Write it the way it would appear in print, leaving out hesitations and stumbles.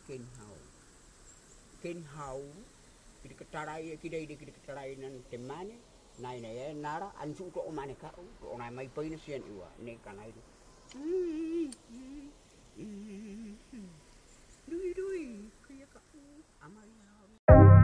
ken hau kiri katarai kidai de kiri katarai nan temane nai nai nara ansu to mane ka to nai mai paina sian iwa ne kanai